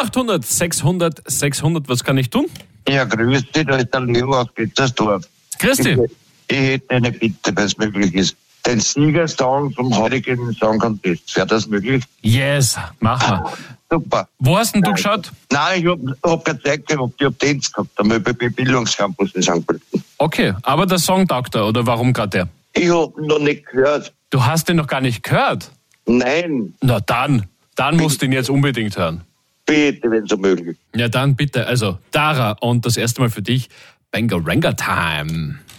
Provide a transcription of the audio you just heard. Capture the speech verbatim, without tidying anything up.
achthundert, sechshundert, sechshundert, was kann ich tun? Ja, grüß dich, da ist der Leo aus Göttersdorf. Christi. Ich, ich hätte eine Bitte, wenn es möglich ist. Den Siegersong vom heutigen Song Contest. Wäre das möglich? Yes, machen wir. Super. Wo hast denn du geschaut? Nein, ich habe hab keine Zeit gehabt, ich habe Dienst gehabt, einmal bei bei Bildungscampus in Sankt Pölten. Okay, aber der Song taugt er, oder warum gerade der? Ich habe noch nicht gehört. Du hast den noch gar nicht gehört? Nein, Na dann, dann musst du ihn jetzt unbedingt hören. bitte, wenn so möglich. Ja, dann bitte. Also, Dara, und das erste Mal für dich, Bangaranga Time.